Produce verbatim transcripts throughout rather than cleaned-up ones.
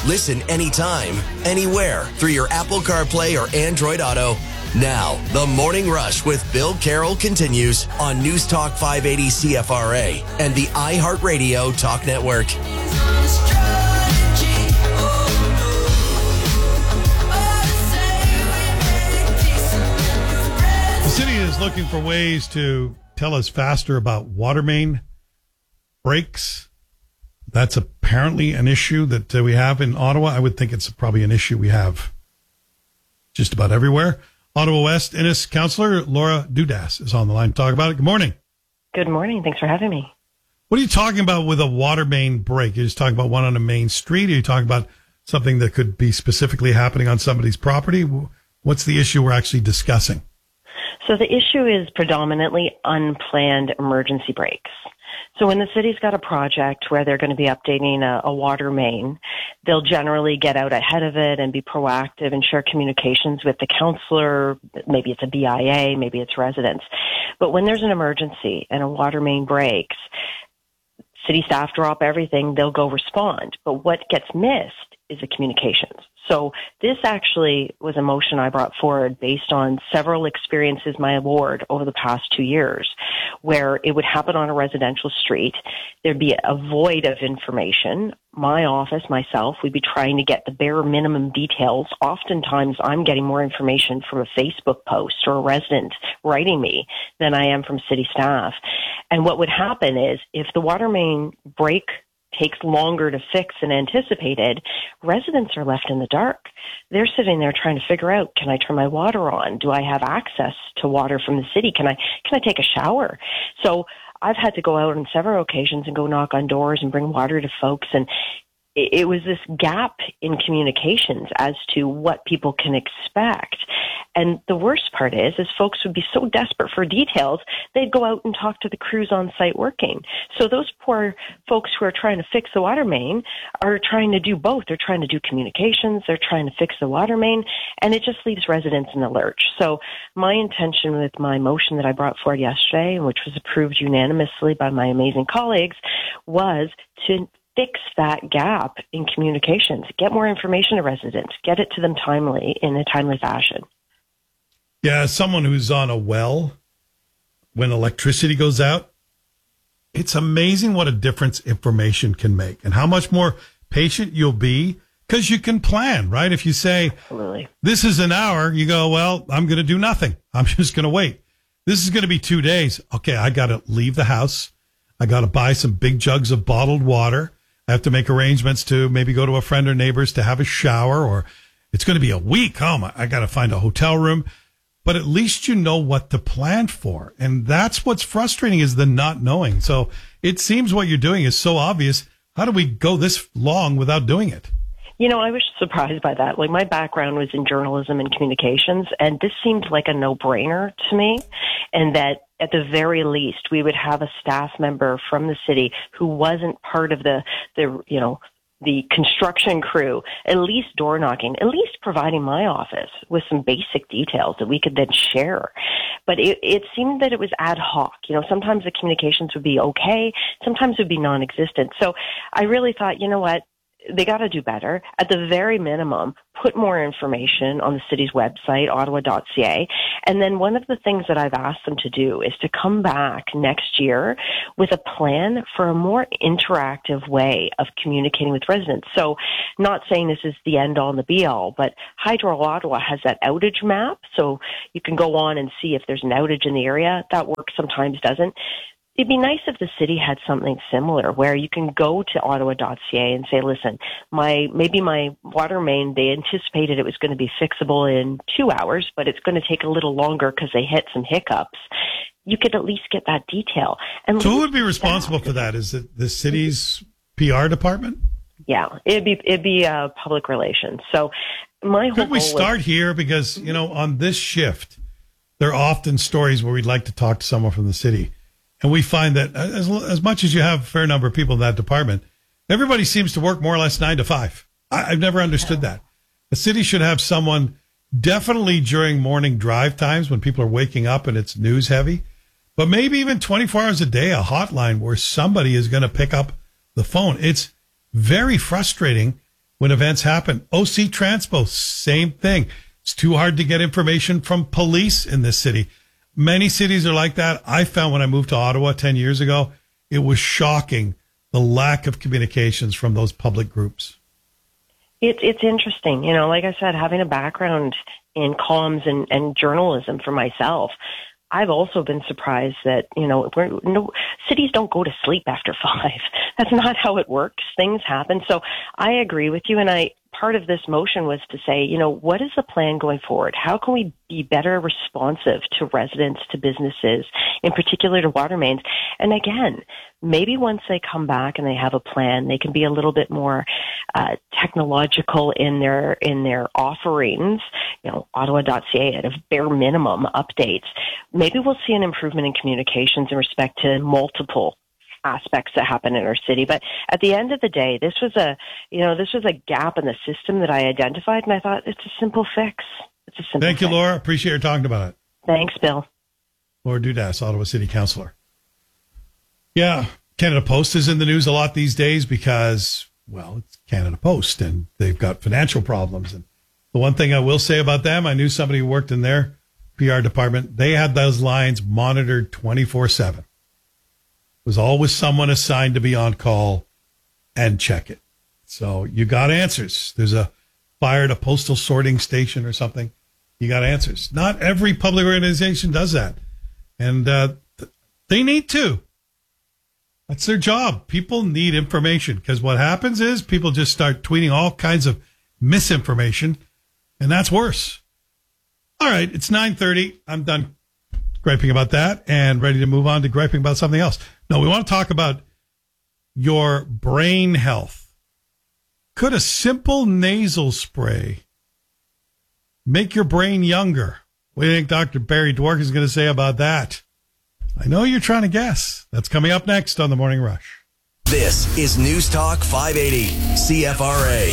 Listen anytime, anywhere through your Apple CarPlay or Android Auto. Now, the Morning Rush with Bill Carroll continues on News Talk five eighty C F R A and the iHeartRadio Talk Network. The city is looking for ways to tell us faster about water main breaks. That's apparently an issue that uh, we have in Ottawa. I would think it's probably an issue we have just about everywhere. Ottawa West Innis Councillor Laura Dudas is on the line to talk about it. Good morning. Good morning. Thanks for having me. What are you talking about with a water main break? You're just talking about one on a main street? Are you talking about something that could be specifically happening on somebody's property? What's the issue we're actually discussing? So the issue is predominantly unplanned emergency breaks. So when the city's got a project where they're going to be updating a, a water main, they'll generally get out ahead of it and be proactive and share communications with the councillor. Maybe it's a B I A, maybe it's residents. But when there's an emergency and a water main breaks, city staff drop everything, they'll go respond. But what gets missed is the communications. So this actually was a motion I brought forward based on several experiences my ward over the past two years, where it would happen on a residential street. There'd be a void of information. My office, myself, we'd be trying to get the bare minimum details. Oftentimes I'm getting more information from a Facebook post or a resident writing me than I am from city staff. And what would happen is if the water main break takes longer to fix than anticipated, residents are left in the dark. They're sitting there trying to figure out, can I turn my water on? Do I have access to water from the city? Can I, can I take a shower? So I've had to go out on several occasions and go knock on doors and bring water to folks. And it, it was this gap in communications as to what people can expect. And the worst part is, is folks would be so desperate for details, they'd go out and talk to the crews on site working. So those poor folks who are trying to fix the water main are trying to do both. They're trying to do communications, they're trying to fix the water main, and it just leaves residents in the lurch. So my intention with my motion that I brought forward yesterday, which was approved unanimously by my amazing colleagues, was to fix that gap in communications, get more information to residents, get it to them timely, in a timely fashion. Yeah, as someone who's on a well, when electricity goes out, it's amazing what a difference information can make and how much more patient you'll be because you can plan, right? If you say, Absolutely. This is an hour, you go, well, I'm going to do nothing. I'm just going to wait. This is going to be two days. Okay, I got to leave the house. I got to buy some big jugs of bottled water. I have to make arrangements to maybe go to a friend or neighbor's to have a shower, or it's going to be a week. Oh, my, I got to find a hotel room. But at least you know what to plan for. And that's what's frustrating is the not knowing. So it seems what you're doing is so obvious. How do we go this long without doing it? You know, I was surprised by that. Like, my background was in journalism and communications, and this seemed like a no-brainer to me. And that at the very least, we would have a staff member from the city who wasn't part of the, the, you know, the construction crew, at least door knocking, at least providing my office with some basic details that we could then share. But it, it seemed that it was ad hoc. You know, sometimes the communications would be okay, sometimes it would be non-existent. So I really thought, you know what? They got to do better. At the very minimum, put more information on the city's website, ottawa dot c a. And then one of the things that I've asked them to do is to come back next year with a plan for a more interactive way of communicating with residents. So not saying this is the end all and the be all, but Hydro Ottawa has that outage map. So you can go on and see if there's an outage in the area. That works, sometimes doesn't. It'd be nice if the city had something similar where you can go to ottawa dot c a and say, listen, my maybe my water main, they anticipated it was going to be fixable in two hours, but it's going to take a little longer because they hit some hiccups. You could at least get that detail. And so who would be responsible for that? Is it the city's P R department? Yeah, it'd be it'd be uh, public relations. So my whole Could we goal start was- here? Because, you know, on this shift, there are often stories where we'd like to talk to someone from the city. And we find that as, as much as you have a fair number of people in that department, everybody seems to work more or less nine to five. I, I've never understood that. The city should have someone definitely during morning drive times when people are waking up and it's news heavy, but maybe even twenty-four hours a day, a hotline where somebody is going to pick up the phone. It's very frustrating. when events happen. O C Transpo, same thing. It's too hard to get information from police in this city. Many cities are like that. I found when I moved to Ottawa ten years ago, it was shocking, the lack of communications from those public groups. It's it's interesting. You know, like I said, having a background in comms and, and journalism for myself, I've also been surprised that, you know, we're, no, cities don't go to sleep after five. That's not how it works. Things happen. So I agree with you. And I, part of this motion was to say, you know, what is the plan going forward? How can we be better responsive to residents, to businesses, in particular to water mains? And again, maybe once they come back and they have a plan, they can be a little bit more uh, technological in their in their offerings. You know, Ottawa dot C A at a bare minimum updates. Maybe we'll see an improvement in communications in respect to multiple aspects that happen in our city. But at the end of the day, this was a, you know, this was a gap in the system that I identified, and I thought it's a simple fix. It's a simple Thank you, fix. Laura. Appreciate your talking about it. Thanks, Bill. Laura Dudas, Ottawa City Councillor. Yeah, Canada Post is in the news a lot these days because, well, it's Canada Post, and they've got financial problems. And the one thing I will say about them, I knew somebody who worked in their P R department. They had those lines monitored twenty-four seven. Was always someone assigned to be on call and check it. So you got answers. There's a fire at a postal sorting station or something. You got answers. Not every public organization does that. And uh, th- they need to. That's their job. People need information because what happens is people just start tweeting all kinds of misinformation, and that's worse. All right, it's nine thirty. I'm done griping about that and ready to move on to griping about something else. No, we want to talk about your brain health. Could a simple nasal spray make your brain younger? What do you think Doctor Barry Dwork is going to say about that? I know you're trying to guess. That's coming up next on The Morning Rush. This is News Talk five eighty C F R A.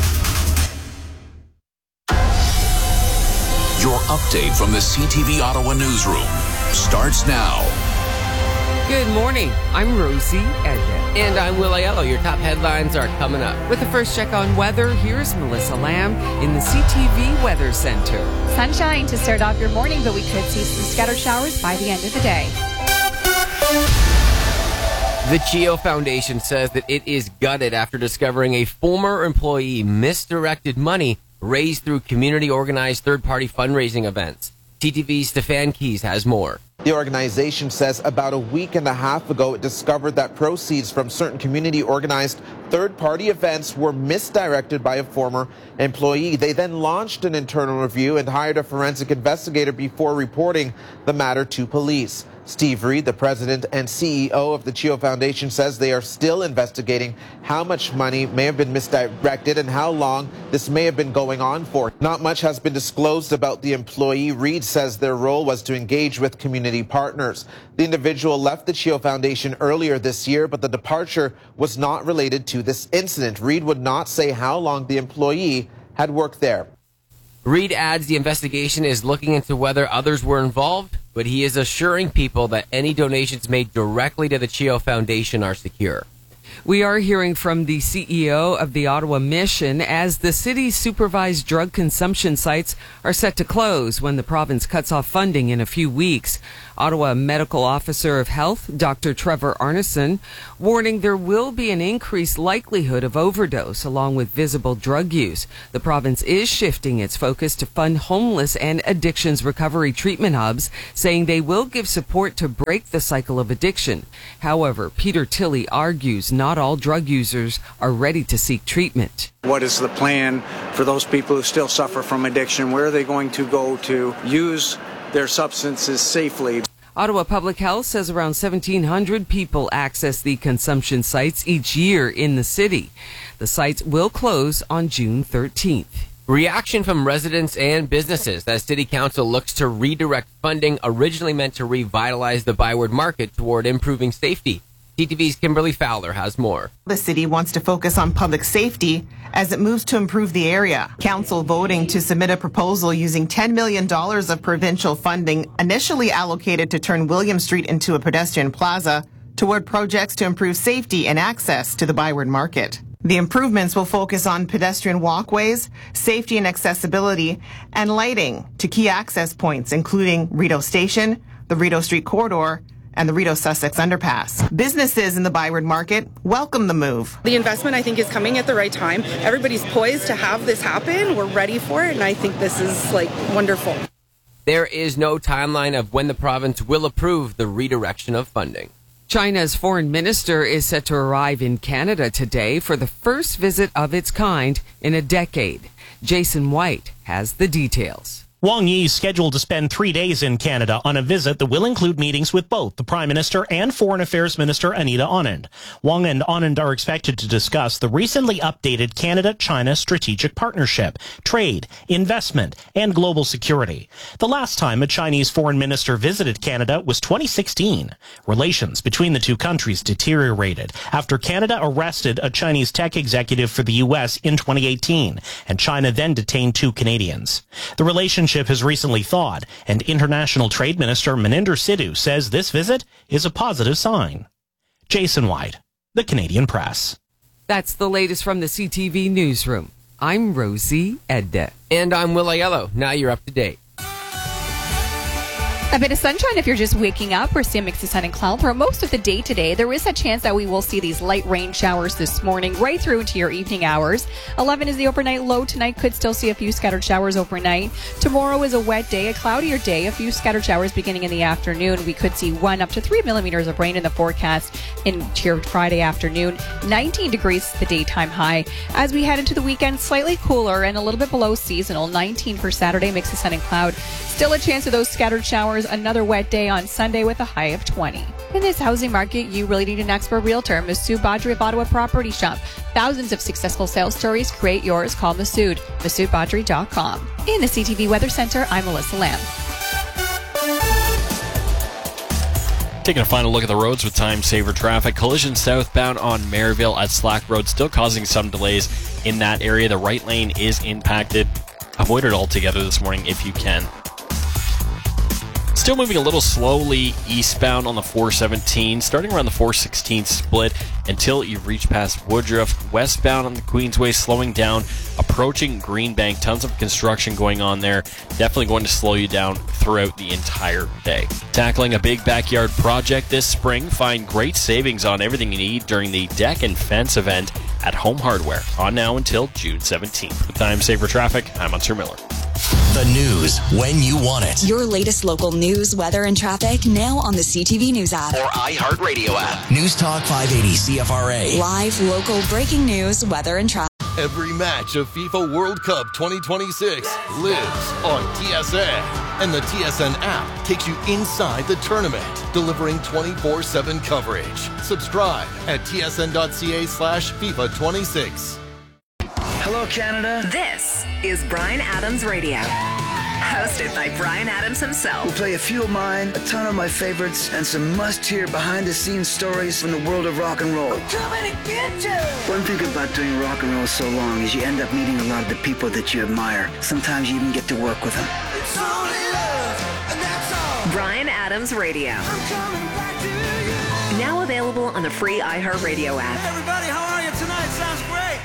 Your update from the C T V Ottawa newsroom starts now. Good morning. I'm Rosie Edna. And I'm Will Aiello. Your top headlines are coming up. With the first check on weather, here's Melissa Lamb in the C T V Weather Center. Sunshine to start off your morning, but we could see some scattered showers by the end of the day. The CHEO Foundation says that it is gutted after discovering a former employee misdirected money raised through community-organized third-party fundraising events. T T V's Stefan Keys has more. The organization says about a week and a half ago it discovered that proceeds from certain community-organized third-party events were misdirected by a former employee. They then launched an internal review and hired a forensic investigator before reporting the matter to police. Steve Reed, the president and C E O of the CHEO Foundation, says they are still investigating how much money may have been misdirected and how long this may have been going on for. Not much has been disclosed about the employee. Reed says their role was to engage with community partners. The individual left the CHEO Foundation earlier this year, but the departure was not related to this incident. Reed would not say how long the employee had worked there. Reed adds the investigation is looking into whether others were involved, but he is assuring people that any donations made directly to the CHEO Foundation are secure. We are hearing from the C E O of the Ottawa Mission as the city's supervised drug consumption sites are set to close when the province cuts off funding in a few weeks. Ottawa Medical Officer of Health, Doctor Trevor Arneson, warning there will be an increased likelihood of overdose along with visible drug use. The province is shifting its focus to fund homeless and addictions recovery treatment hubs, saying they will give support to break the cycle of addiction. However, Peter Tilley argues not all drug users are ready to seek treatment. What is the plan for those people who still suffer from addiction? Where are they going to go to use their substances safely? Ottawa Public Health says around seventeen hundred people access the consumption sites each year in the city. The sites will close on June thirteenth. Reaction from residents and businesses as City Council looks to redirect funding originally meant to revitalize the Byward Market toward improving safety. T T V's Kimberly Fowler has more. The city wants to focus on public safety as it moves to improve the area. Council voting to submit a proposal using ten million dollars of provincial funding initially allocated to turn William Street into a pedestrian plaza toward projects to improve safety and access to the Byward Market. The improvements will focus on pedestrian walkways, safety and accessibility, and lighting to key access points, including Rideau Station, the Rideau Street Corridor, and the Rideau Sussex Underpass. Businesses in the Byward Market welcome the move. The investment, I think, is coming at the right time. Everybody's poised to have this happen. We're ready for it, and I think this is, like, wonderful. There is no timeline of when the province will approve the redirection of funding. China's foreign minister is set to arrive in Canada today for the first visit of its kind in a decade. Jason White has the details. Wang Yi is scheduled to spend three days in Canada on a visit that will include meetings with both the Prime Minister and Foreign Affairs Minister Anita Anand. Wang and Anand are expected to discuss the recently updated Canada-China strategic partnership, trade, investment, and global security. The last time a Chinese foreign minister visited Canada was twenty sixteen. Relations between the two countries deteriorated after Canada arrested a Chinese tech executive for the U S in twenty eighteen, and China then detained two Canadians. The relationship has recently thawed, and International Trade Minister Maninder Sidhu says this visit is a positive sign. Jason White, The Canadian Press. That's the latest from the C T V Newsroom. I'm Rosie Edda. And I'm Will Aiello. Now you're up to date. A bit of sunshine if you're just waking up. We're seeing a mix of sun and cloud for most of the day today. There is a chance that we will see these light rain showers this morning right through into your evening hours. eleven is the overnight low tonight. Could still see a few scattered showers overnight. Tomorrow is a wet day, a cloudier day. A few scattered showers beginning in the afternoon. We could see one up to three millimeters of rain in the forecast into your Friday afternoon. nineteen degrees the daytime high. As we head into the weekend, slightly cooler and a little bit below seasonal. nineteen for Saturday, mix of sun and cloud. Still a chance of those scattered showers. Another wet day on Sunday with a high of twenty. In this housing market, you really need an expert realtor. Masood Badri of Ottawa Property Shop. Thousands of successful sales stories. Create yours. Call Masood. Masood Badri dot com. In the C T V Weather Center, I'm Melissa Lamb. Taking a final look at the roads with time saver traffic. Collision southbound on Maryville at Slack Road, still causing some delays in that area. The right lane is impacted. Avoid it altogether this morning if you can. Still moving a little slowly eastbound on the four seventeen, starting around the four sixteen split until you reach past Woodruff. Westbound on the Queensway, slowing down, approaching Greenbank. Tons of construction going on there. Definitely going to slow you down throughout the entire day. Tackling a big backyard project this spring, find great savings on everything you need during the Deck and Fence event at Home Hardware, on now until June seventeenth. With Time Saver Traffic, I'm Munster Miller. The news when you want it. Your latest local news, weather, and traffic now on the C T V News app. Or iHeartRadio app. News Talk five eighty C F R A. Live, local, breaking news, weather, and traffic. Every match of FIFA World Cup twenty twenty-six lives on T S N. And the T S N app takes you inside the tournament, delivering twenty-four seven coverage. Subscribe at T S N dot C A slash FIFA twenty-six. Hello, Canada. This is Bryan Adams Radio. Hosted by Bryan Adams himself. We'll play a few of mine, a ton of my favorites, and some must-hear behind-the-scenes stories from the world of rock and roll. I'm coming to get you! One thing about doing rock and roll so long is you end up meeting a lot of the people that you admire. Sometimes you even get to work with them. It's only love, and that's all. Bryan Adams Radio. I'm coming back to you. Now available on the free iHeartRadio app. Hey everybody, how are you tonight? Sounds great.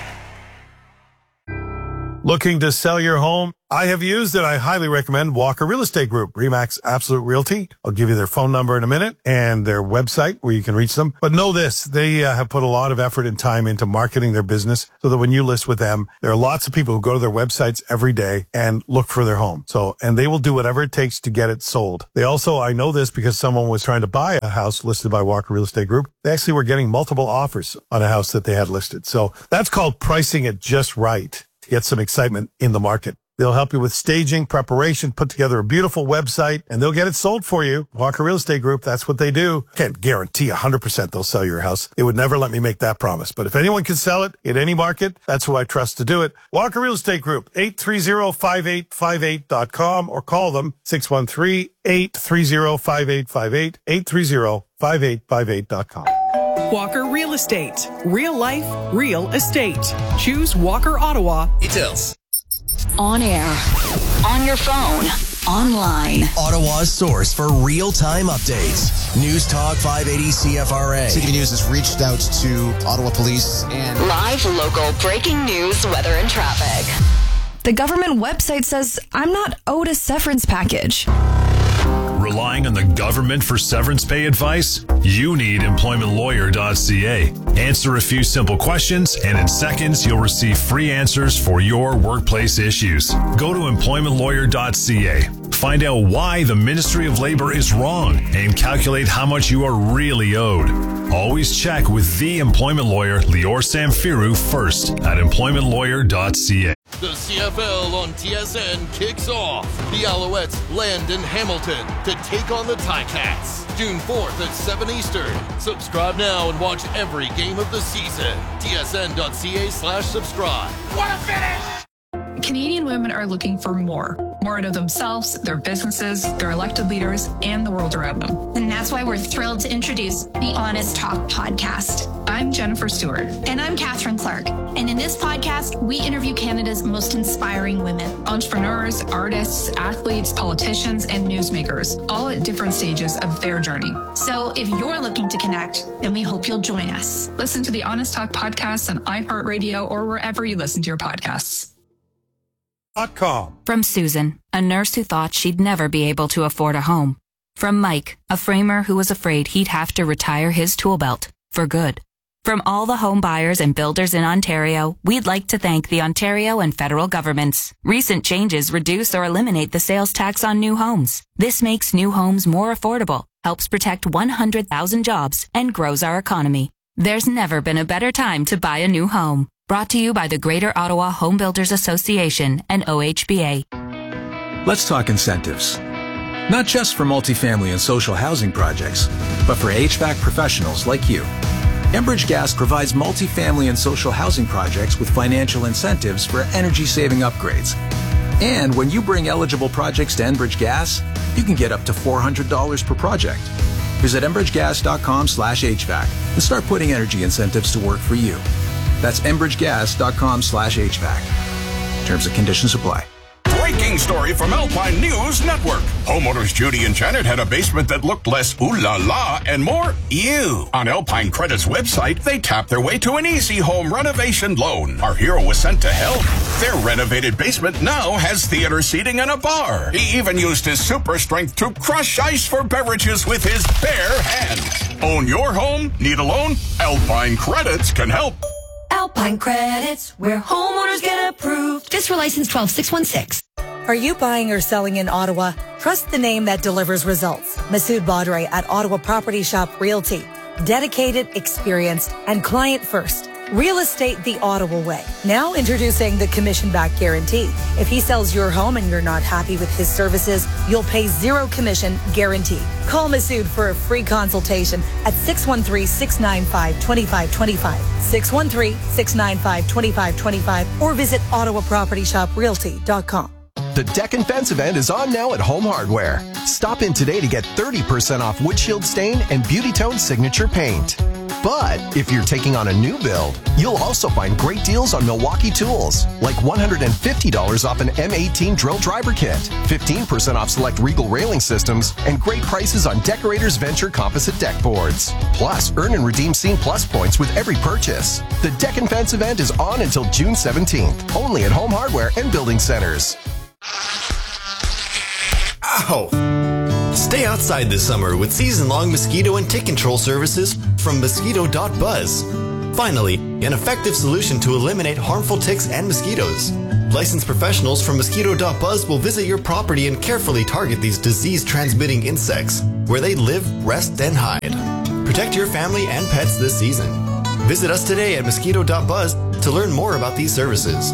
Looking to sell your home? I have used it. I highly recommend Walker Real Estate Group, RE/MAX Absolute Realty. I'll give you their phone number in a minute and their website where you can reach them. But know this, they uh, have put a lot of effort and time into marketing their business so that when you list with them, there are lots of people who go to their websites every day and look for their home. So, and they will do whatever it takes to get it sold. They also, I know this because someone was trying to buy a house listed by Walker Real Estate Group. They actually were getting multiple offers on a house that they had listed. So that's called pricing it just right. Get some excitement in the market. They'll help you with staging, preparation, put together a beautiful website, and they'll get it sold for you. Walker Real Estate Group, that's what they do. Can't guarantee one hundred percent they'll sell your house. They would never let me make that promise. But if anyone can sell it in any market, that's who I trust to do it. Walker Real Estate Group, eight three zero, five eight five eight dot com, or call them six one three, eight three zero, five eight five eight, eight three zero, five eight five eight dot com. Walker Real Estate. Real life, real estate. Choose Walker Ottawa. Details. On air, on your phone, online. Ottawa's source for real-time updates. News Talk five eighty C F R A. C T V News has reached out to Ottawa Police and... Live local breaking news, weather and traffic. The government website says I'm not owed a severance package. Relying on the government for severance pay advice? You need employment lawyer dot c a. Answer a few simple questions, and in seconds, you'll receive free answers for your workplace issues. Go to employment lawyer dot c a. Find out why the Ministry of Labor is wrong and calculate how much you are really owed. Always check with the employment lawyer, Lior Samfiru, first at employment lawyer dot c a. The C F L on T S N kicks off. The Alouettes land in Hamilton to take on the Ticats. June fourth at seven Eastern. Subscribe now and watch every game of the season. T S N dot c a slash subscribe. What a finish! Canadian women are looking for more. More out of themselves, their businesses, their elected leaders, and the world around them. And that's why we're thrilled to introduce the Honest Talk podcast. I'm Jennifer Stewart. And I'm Catherine Clark. And in this podcast, we interview Canada's most inspiring women. Entrepreneurs, artists, athletes, politicians, and newsmakers, all at different stages of their journey. So if you're looking to connect, then we hope you'll join us. Listen to the Honest Talk podcast on iHeartRadio or wherever you listen to your podcasts. From Susan, a nurse who thought she'd never be able to afford a home. From Mike, a framer who was afraid he'd have to retire his tool belt for good. From all the home buyers and builders in Ontario, we'd like to thank the Ontario and federal governments. Recent changes reduce or eliminate the sales tax on new homes. This makes new homes more affordable, helps protect one hundred thousand jobs, and grows our economy. There's never been a better time to buy a new home. Brought to you by the Greater Ottawa Home Builders Association and O H B A. Let's talk incentives. Not just for multifamily and social housing projects, but for H V A C professionals like you. Enbridge Gas provides multifamily and social housing projects with financial incentives for energy-saving upgrades. And when you bring eligible projects to Enbridge Gas, you can get up to four hundred dollars per project. Visit enbridge gas dot com slash H V A C and start putting energy incentives to work for you. That's enbridge gas dot com slash H V A C. Terms and conditions apply. Breaking story from Alpine News Network. Homeowners Judy and Janet had a basement that looked less ooh la la and more ew. On Alpine Credit's website, they tapped their way to an easy home renovation loan. Our hero was sent to help. Their renovated basement now has theater seating and a bar. He even used his super strength to crush ice for beverages with his bare hands. Own your home? Need a loan? Alpine Credits can help. Alpine Credits, where homeowners get approved. Just for license twelve six one six. Are you buying or selling in Ottawa? Trust the name that delivers results. Masood Badre at Ottawa Property Shop Realty. Dedicated, experienced, and client first. Real estate the Ottawa way. Now introducing the commission back guarantee. If he sells your home and you're not happy with his services, you'll pay zero commission guaranteed. Call Masood for a free consultation at six one three, six nine five, two five two five, six one three, six nine five, two five two five, or visit ottawa property shop realty dot com. The Deck and Fence event is on now at Home Hardware. Stop in today to get thirty percent off wood shield stain and Beauty Tone signature paint. But if you're taking on a new build, you'll also find great deals on Milwaukee tools, like one hundred fifty dollars off an M eighteen drill driver kit, fifteen percent off select Regal railing systems, and great prices on Decorators Venture composite deck boards. Plus, earn and redeem Scene Plus points with every purchase. The Deck and Fence event is on until June seventeenth, only at Home Hardware and Building Centers. Ow! Stay outside this summer with season-long mosquito and tick control services from mosquito dot buzz. Finally, an effective solution to eliminate harmful ticks and mosquitoes. Licensed professionals from mosquito dot buzz will visit your property and carefully target these disease-transmitting insects where they live, rest, and hide. Protect your family and pets this season. Visit us today at mosquito dot buzz to learn more about these services.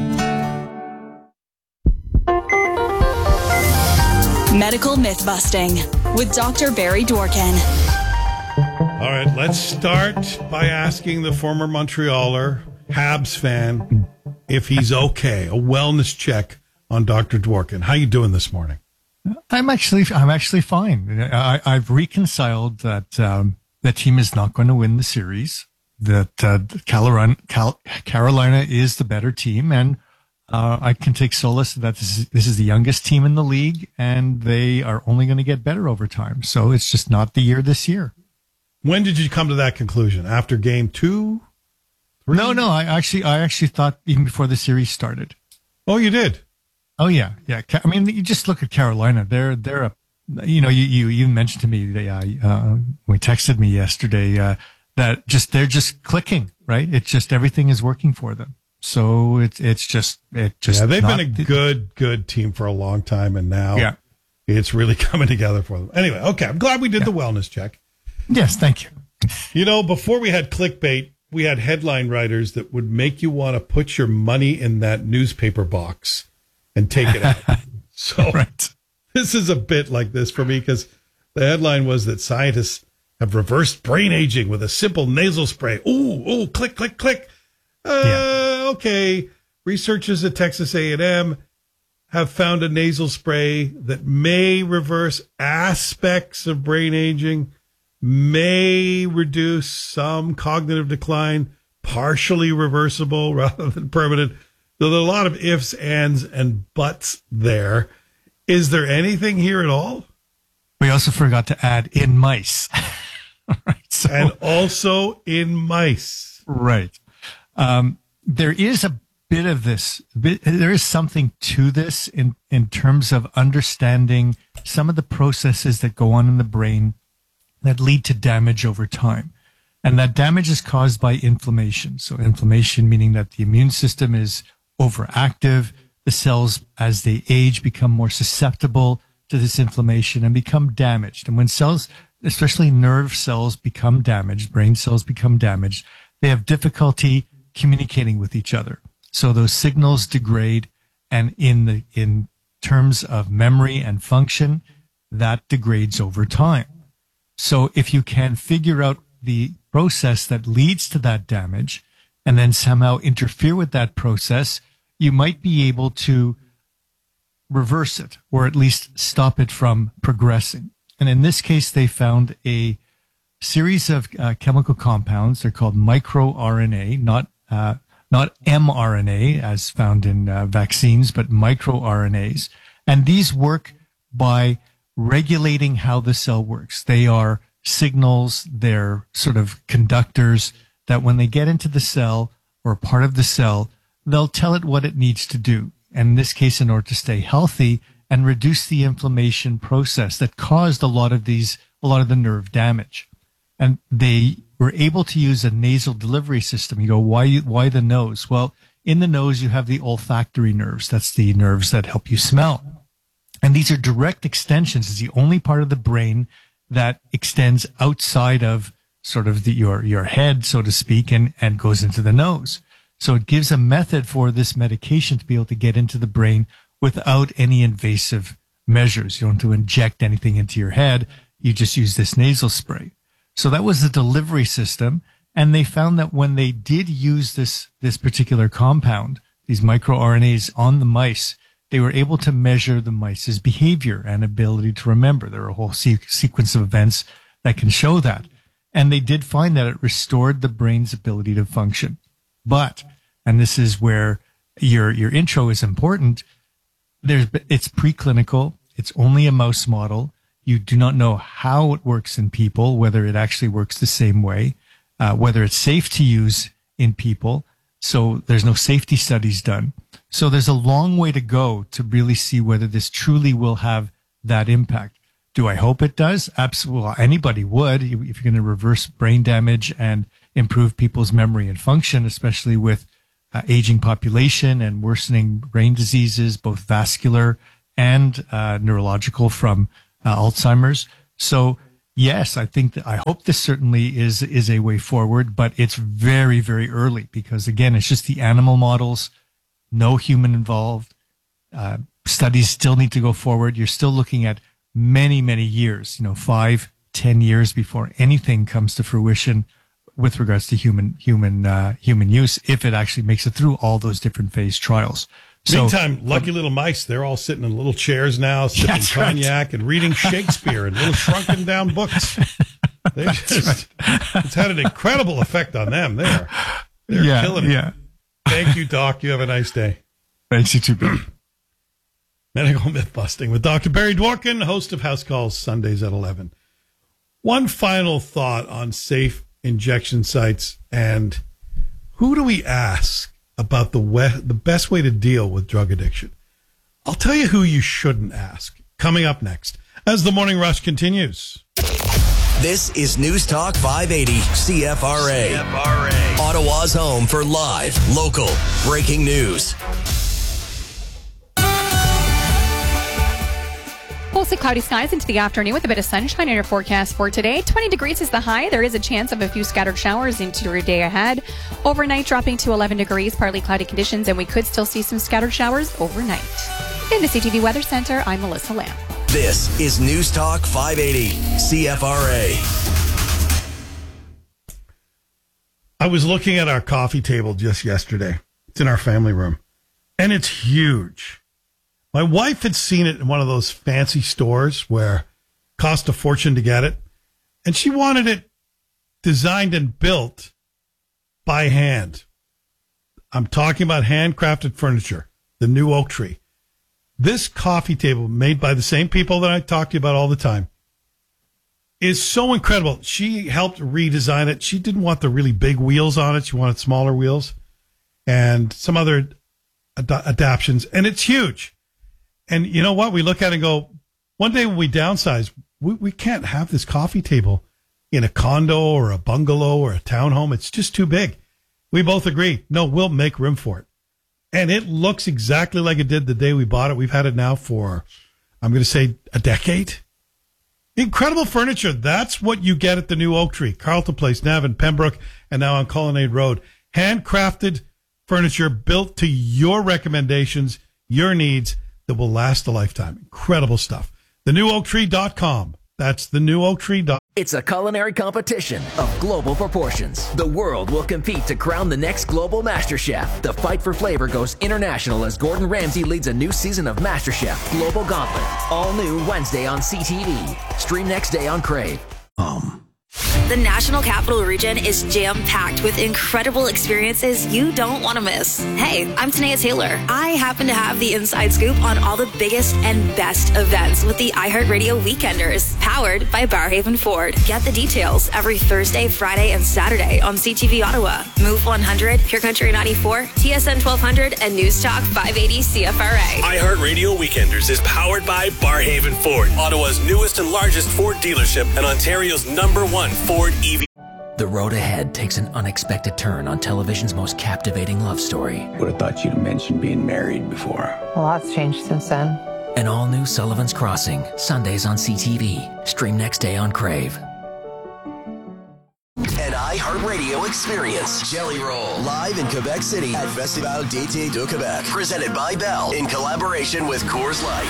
Medical Myth-Busting with Doctor Barry Dworkin. All right, let's start by asking the former Montrealer, Habs fan, if he's okay. A wellness check on Doctor Dworkin. How you doing this morning? I'm actually, I'm actually fine. I, I've reconciled that um, the team is not going to win the series. That uh, Carolina, Cal, Carolina is the better team, and Uh, I can take solace that this is, this is the youngest team in the league, and they are only going to get better over time. So it's just not the year this year. When did you come to that conclusion? After game two? Three? No, no. I actually, I actually thought even before the series started. Oh, you did? Oh, yeah, yeah. I mean, you just look at Carolina. They're they're a, you know, you you, you mentioned to me they uh, uh, we texted me yesterday uh, that just they're just clicking, right? It's just everything is working for them. So it's it's just it just yeah. They've not, been a good good team for a long time, and now yeah. it's really coming together for them. Anyway, okay, I'm glad we did yeah. the wellness check. Yes, thank you. You know, before we had clickbait, we had headline writers that would make you want to put your money in that newspaper box and take it out. So right. This is a bit like this for me because the headline was that scientists have reversed brain aging with a simple nasal spray. Ooh, ooh, click, click, click. Uh, yeah. Okay. Researchers at Texas A and M have found a nasal spray that may reverse aspects of brain aging, may reduce some cognitive decline, partially reversible rather than permanent. So there are a lot of ifs, ands, and buts there. Is there anything here at all? We also forgot to add in mice. Right, so, and also in mice. Right. Um, there is a bit of this. Bit, there is something to this in, in terms of understanding some of the processes that go on in the brain that lead to damage over time. And that damage is caused by inflammation. So inflammation meaning that the immune system is overactive. The cells, as they age, become more susceptible to this inflammation and become damaged. And when cells, especially nerve cells, become damaged, brain cells become damaged, they have difficulty communicating with each other. So those signals degrade, and in the in terms of memory and function, that degrades over time. So if you can figure out the process that leads to that damage and then somehow interfere with that process, you might be able to reverse it or at least stop it from progressing. And in this case, they found a series of uh, chemical compounds. They're called microRNA, not uh, not mRNA as found in uh, vaccines, but microRNAs. And these work by regulating how the cell works. They are signals, they're sort of conductors that when they get into the cell or part of the cell, they'll tell it what it needs to do. And in this case, in order to stay healthy and reduce the inflammation process that caused a lot of these, a lot of the nerve damage. And they were able to use a nasal delivery system. You go, why, why the nose? Well, in the nose, you have the olfactory nerves. That's the nerves that help you smell. And these are direct extensions. It's the only part of the brain that extends outside of sort of the, your, your head, so to speak, and, and goes into the nose. So it gives a method for this medication to be able to get into the brain without any invasive measures. You don't have to inject anything into your head. You just use this nasal spray. So that was the delivery system. And they found that when they did use this, this particular compound, these microRNAs on the mice, they were able to measure the mice's behavior and ability to remember. There are a whole se- sequence of events that can show that. And they did find that it restored the brain's ability to function. But, and this is where your, your intro is important, there's, it's preclinical. It's only a mouse model. You do not know how it works in people, whether it actually works the same way, uh, whether it's safe to use in people. So there's no safety studies done. So there's a long way to go to really see whether this truly will have that impact. Do I hope it does? Absolutely. Anybody would, if you're going to reverse brain damage and improve people's memory and function, especially with uh, aging population and worsening brain diseases, both vascular and uh, neurological from uh, Alzheimer's. So yes, I think that I hope this certainly is is a way forward, but it's very, very early because again, it's just the animal models, no human involved. Uh, studies still need to go forward. You're still looking at many, many years, you know, five, ten years before anything comes to fruition with regards to human, human, uh, human use, if it actually makes it through all those different phase trials. So, meantime, lucky little mice, they're all sitting in little chairs now, sipping cognac right. and reading Shakespeare and little shrunken down books. They just, right. It's had an incredible effect on them there. They're yeah, killing it. Yeah. Thank you, Doc. You have a nice day. Thanks, you too, Bill. Medical myth busting with Doctor Barry Dworkin, host of House Calls Sundays at eleven. One final thought on safe injection sites and who do we ask about the we- the best way to deal with drug addiction? I'll tell you who you shouldn't ask. Coming up next, as the Morning Rush continues. This is News Talk five eighty C F R A. C F R A. Ottawa's home for live, local, breaking news. Mostly cloudy skies into the afternoon with a bit of sunshine in your forecast for today. twenty degrees is the high. There is a chance of a few scattered showers into your day ahead. Overnight dropping to eleven degrees, partly cloudy conditions, and we could still see some scattered showers overnight. In the C T V Weather Center, I'm Melissa Lamb. This is News Talk five eighty C F R A. I was looking at our coffee table just yesterday. It's in our family room, and it's huge. My wife had seen it in one of those fancy stores where it cost a fortune to get it, and she wanted it designed and built by hand. I'm talking about handcrafted furniture, the new oak tree. This coffee table, made by the same people that I talk to you about all the time, is so incredible. She helped redesign it. She didn't want the really big wheels on it. She wanted smaller wheels and some other ad- adaptions, and it's huge. And you know what? We look at it and go, one day when we downsize, we, we can't have this coffee table in a condo or a bungalow or a townhome. It's just too big. We both agree, no, we'll make room for it. And it looks exactly like it did the day we bought it. We've had it now for, I'm going to say, a decade. Incredible furniture. That's what you get at the new Oak Tree, Carleton Place, Navan, Pembroke, and now on Colonnade Road. Handcrafted furniture built to your recommendations, your needs, that will last a lifetime. Incredible stuff. the new oak tree dot com. That's the new oak tree dot com. It's a culinary competition of global proportions. The world will compete to crown the next global master chef. The fight for flavor goes international as Gordon Ramsay leads a new season of MasterChef Global Gauntlet. All new Wednesday on C T V. Stream next day on Crave. Um. The National Capital Region is jam-packed with incredible experiences you don't want to miss. Hey, I'm Tanea Taylor. I happen to have the inside scoop on all the biggest and best events with the iHeartRadio Weekenders, powered by Barhaven Ford. Get the details every Thursday, Friday, and Saturday on C T V Ottawa, Move one hundred, Pure Country ninety-four, T S N twelve hundred, and News Talk five eighty C F R A. iHeartRadio Weekenders is powered by Barhaven Ford, Ottawa's newest and largest Ford dealership and Ontario's number one Ford E V. The road ahead takes an unexpected turn on television's most captivating love story. Would have thought you'd mentioned being married before. A lot's changed since then. An all-new Sullivan's Crossing, Sundays on C T V. Stream next day on Crave. An iHeartRadio experience. Jelly Roll. Live in Quebec City at Festival d'Été de Québec. Presented by Bell in collaboration with Coors Light.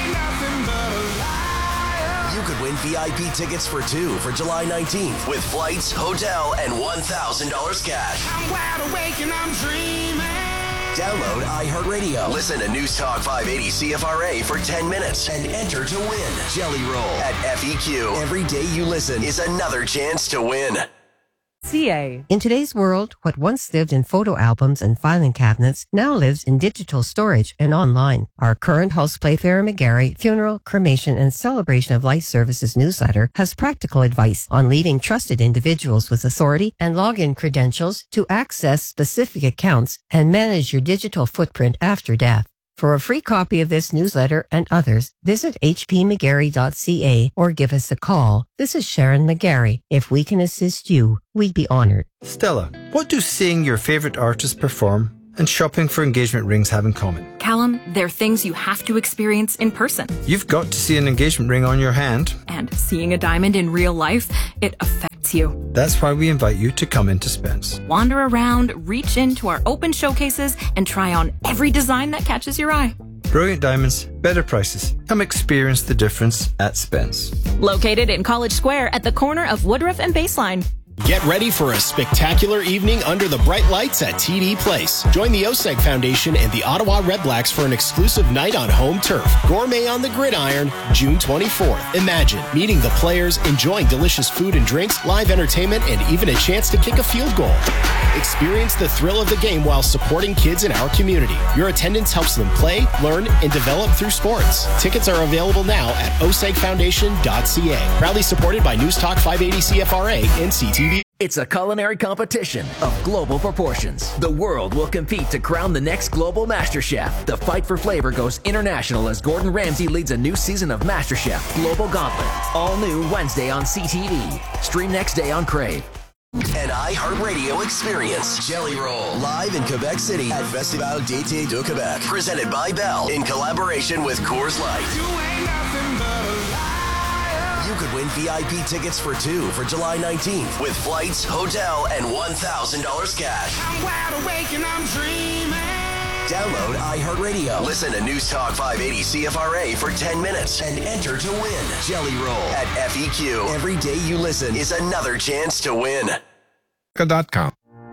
You could win V I P tickets for two for July nineteenth with flights, hotel, and one thousand dollars cash. I'm wide awake and I'm dreaming. Download iHeartRadio. Listen to News Talk five eighty C F R A for ten minutes and enter to win. Jelly Roll at F E Q. Every day you listen is another chance to win. C A. In today's world, what once lived in photo albums and filing cabinets now lives in digital storage and online. Our current host Playfair McGarry Funeral, Cremation, and Celebration of Life Services newsletter has practical advice on leading trusted individuals with authority and login credentials to access specific accounts and manage your digital footprint after death. For a free copy of this newsletter and others, visit h p mcgarry dot c a or give us a call. This is Sharon McGarry. If we can assist you, we'd be honored. Stella, what do seeing your favorite artist perform and shopping for engagement rings have in common? Callum, they're things you have to experience in person. You've got to see an engagement ring on your hand. And seeing a diamond in real life, it affects you. That's why we invite you to come into Spence. Wander around, reach into our open showcases, and try on every design that catches your eye. Brilliant diamonds, better prices. Come experience the difference at Spence. Located in College Square at the corner of Woodruff and Baseline. Get ready for a spectacular evening under the bright lights at T D Place. Join the O S E G Foundation and the Ottawa Redblacks for an exclusive night on home turf. Gourmet on the Gridiron, June twenty-fourth. Imagine meeting the players, enjoying delicious food and drinks, live entertainment, and even a chance to kick a field goal. Experience the thrill of the game while supporting kids in our community. Your attendance helps them play, learn, and develop through sports. Tickets are available now at o s e g foundation dot c a. Proudly supported by News Talk five eighty C F R A and C T V. It's a culinary competition of global proportions. The world will compete to crown the next global master chef. The fight for flavor goes international as Gordon Ramsay leads a new season of MasterChef Global Gauntlet. All new Wednesday on C T V. Stream next day on Crave. An iHeartRadio experience. Jelly Roll, live in Quebec City at Festival d'Été de Québec. Presented by Bell in collaboration with Coors Light. You could win V I P tickets for two for July nineteenth with flights, hotel, and one thousand dollars cash. I'm wide awake and I'm dreaming. Download iHeartRadio. Listen to News Talk five eighty C F R A for ten minutes and enter to win. Jelly Roll at F E Q. Every day you listen is another chance to win. dot com.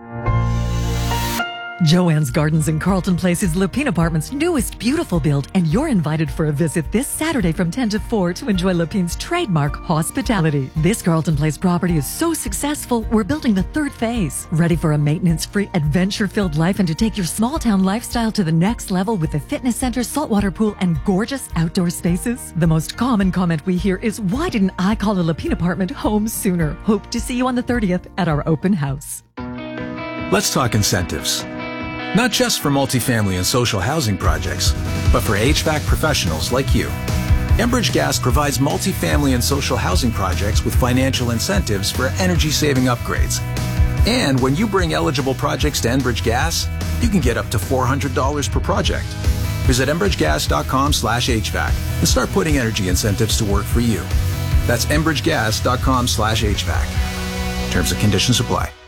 Joanne's Gardens in Carlton Place is Lapine Apartments' newest beautiful build, and you're invited for a visit this Saturday from ten to four to enjoy Lapine's trademark hospitality. This Carlton Place property is so successful, we're building the third phase. Ready for a maintenance-free, adventure-filled life and to take your small-town lifestyle to the next level with a fitness center, saltwater pool, and gorgeous outdoor spaces? The most common comment we hear is, why didn't I call a Lapine apartment home sooner? Hope to see you on the thirtieth at our open house. Let's talk incentives. Not just for multifamily and social housing projects, but for H V A C professionals like you. Enbridge Gas provides multifamily and social housing projects with financial incentives for energy-saving upgrades. And when you bring eligible projects to Enbridge Gas, you can get up to four hundred dollars per project. Visit enbridge gas dot com slash H V A C and start putting energy incentives to work for you. That's enbridge gas dot com slash H V A C. Terms and conditions apply.